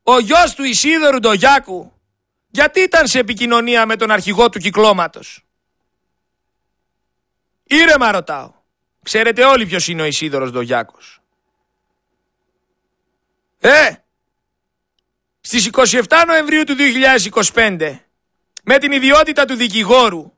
ο γιος του Ισίδωρου Ντογιάκου, γιατί ήταν σε επικοινωνία με τον αρχηγό του κυκλώματος? Ήρεμα ρωτάω. Ξέρετε όλοι ποιος είναι ο Ισίδωρος Ντογιάκος. Στις 27 Νοεμβρίου του 2025, με την ιδιότητα του δικηγόρου,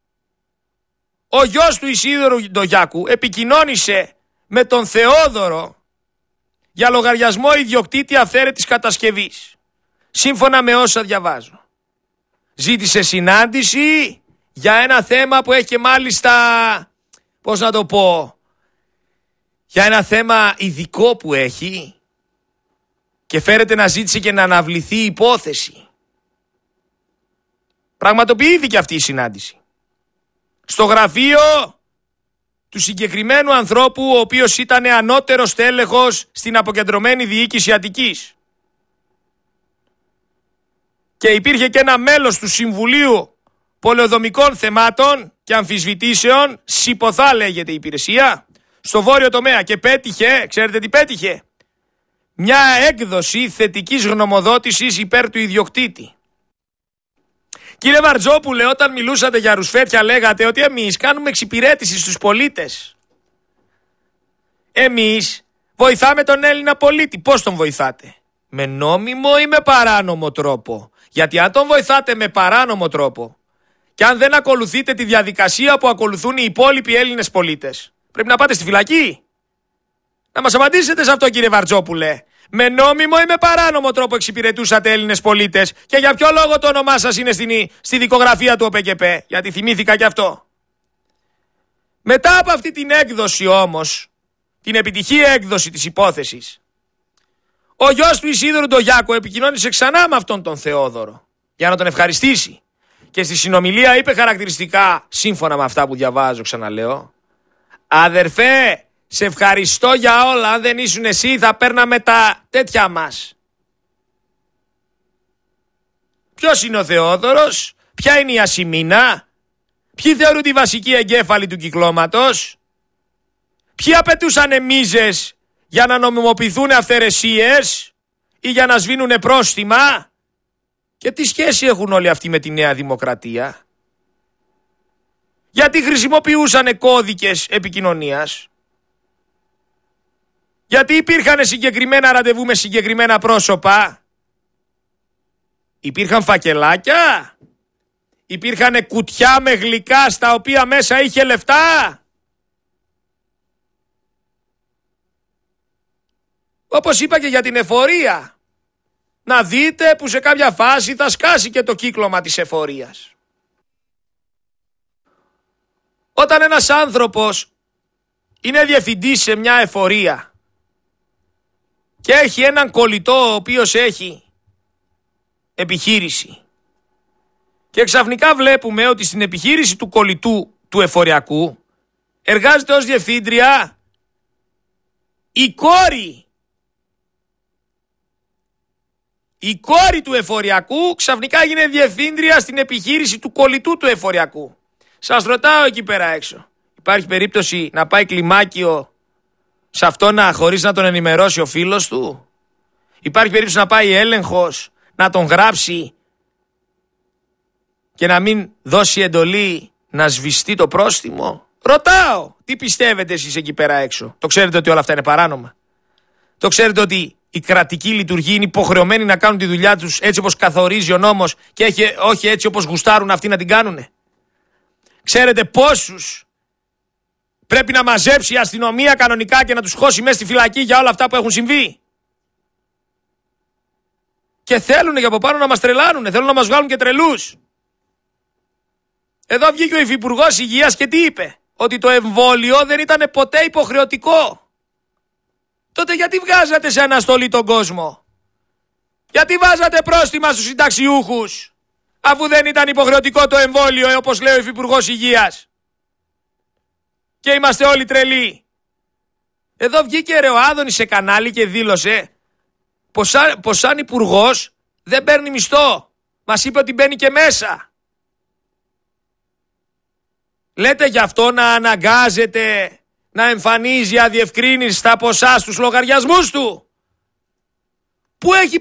ο γιος του Ισίδωρου Ντογιάκου επικοινώνησε με τον Θεόδωρο για λογαριασμό ιδιοκτήτη αυθαίρετης κατασκευής. Σύμφωνα με όσα διαβάζω. Ζήτησε συνάντηση για ένα θέμα που έχει και μάλιστα, πώς να το πω, για ένα θέμα ειδικό που έχει και φέρεται να ζήτησε και να αναβληθεί η υπόθεση. Πραγματοποιήθηκε αυτή η συνάντηση στο γραφείο του συγκεκριμένου ανθρώπου, ο οποίος ήταν ανώτερος τέλεχος στην αποκεντρωμένη διοίκηση Αττικής. Και υπήρχε και ένα μέλος του Συμβουλίου Πολεοδομικών Θεμάτων και Αμφισβητήσεων, ΣΥΠΟΘΑ λέγεται η υπηρεσία, στο βόρειο τομέα, και πέτυχε, ξέρετε τι πέτυχε? Μια έκδοση θετικής γνωμοδότησης υπέρ του ιδιοκτήτη. Κύριε Βαρτζόπουλε, όταν μιλούσατε για ρουσφέτια λέγατε ότι εμείς κάνουμε εξυπηρέτηση στους πολίτες. Εμείς βοηθάμε τον Έλληνα πολίτη. Πώς τον βοηθάτε? Με νόμιμο ή με παράνομο τρόπο? Γιατί αν τον βοηθάτε με παράνομο τρόπο και αν δεν ακολουθείτε τη διαδικασία που ακολουθούν οι υπόλοιποι Έλληνες πολίτες, πρέπει να πάτε στη φυλακή. Να μας απαντήσετε σε αυτό, κύριε Βαρτζόπουλε. Με νόμιμο ή με παράνομο τρόπο εξυπηρετούσατε Έλληνες πολίτες? Και για ποιο λόγο το όνομά σας είναι στη δικογραφία του ΟΠΕΚΕΠΕ? Γιατί θυμήθηκα κι αυτό. Μετά από αυτή την έκδοση όμως, την επιτυχή έκδοση της υπόθεσης, ο γιος του Ισίδωρου Ντογιάκου επικοινώνησε ξανά με αυτόν τον Θεόδωρο για να τον ευχαριστήσει. Και στη συνομιλία είπε χαρακτηριστικά, σύμφωνα με αυτά που διαβάζω, ξαναλέω, αδερφέ, σε ευχαριστώ για όλα. Αν δεν ήσουν εσύ θα παίρναμε τα τέτοια μας. Ποιος είναι ο Θεόδωρος? Ποια είναι η Ασημίνα? Ποιοι θεωρούν τη βασική εγκέφαλη του κυκλώματος? Ποιοι απαιτούσαν μίζες για να νομιμοποιηθούν αυθαιρεσίες ή για να σβήνουν πρόστιμα? Και τι σχέση έχουν όλοι αυτοί με τη Νέα Δημοκρατία? Γιατί χρησιμοποιούσαν κώδικες επικοινωνίας? Γιατί υπήρχαν συγκεκριμένα ραντεβού με συγκεκριμένα πρόσωπα? Υπήρχαν φακελάκια? Υπήρχαν κουτιά με γλυκά στα οποία μέσα είχε λεφτά? Όπως είπα και για την εφορία. Να δείτε που σε κάποια φάση θα σκάσει και το κύκλωμα της εφορίας. Όταν ένας άνθρωπος είναι διευθυντής σε μια εφορία και έχει έναν κολλητό ο οποίος έχει επιχείρηση και ξαφνικά βλέπουμε ότι στην επιχείρηση του κολλητού του εφοριακού εργάζεται ως διευθύντρια η κόρη του εφοριακού, ξαφνικά γίνεται διευθύντρια στην επιχείρηση του κολλητού του εφοριακού. Σας ρωτάω εκεί πέρα έξω, υπάρχει περίπτωση να πάει κλιμάκιο σε αυτό χωρίς να τον ενημερώσει ο φίλος του? Υπάρχει περίπτωση να πάει έλεγχος, να τον γράψει και να μην δώσει εντολή να σβηστεί το πρόστιμο? Ρωτάω, τι πιστεύετε εσείς εκεί πέρα έξω? Το ξέρετε ότι όλα αυτά είναι παράνομα? Το ξέρετε ότι η κρατική λειτουργία είναι υποχρεωμένη να κάνουν τη δουλειά τους έτσι όπως καθορίζει ο νόμος και όχι έτσι όπως γουστάρουν αυτοί να την κάνουνε? Ξέρετε πόσους πρέπει να μαζέψει η αστυνομία κανονικά και να τους χώσει μέσα στη φυλακή για όλα αυτά που έχουν συμβεί? Και θέλουν για από πάνω να μας τρελάνουνε, θέλουν να μας βγάλουν και τρελούς. Εδώ βγήκε ο Υφυπουργός Υγείας και τι είπε? Ότι το εμβόλιο δεν ήταν ποτέ υποχρεωτικό. Τότε γιατί βγάζατε σε αναστολή τον κόσμο? Γιατί βάζατε πρόστιμα στους συνταξιούχους αφού δεν ήταν υποχρεωτικό το εμβόλιο, όπως λέει ο Υφυπουργός Υγείας? Και είμαστε όλοι τρελοί. Εδώ βγήκε ρε ο Άδωνης σε κανάλι και δήλωσε πως σαν υπουργός δεν παίρνει μισθό. Μας είπε ότι μπαίνει και μέσα. Λέτε γι' αυτό να αναγκάζεται να εμφανίζει αδιευκρίνηστα ποσά στους λογαριασμούς του? Πού έχει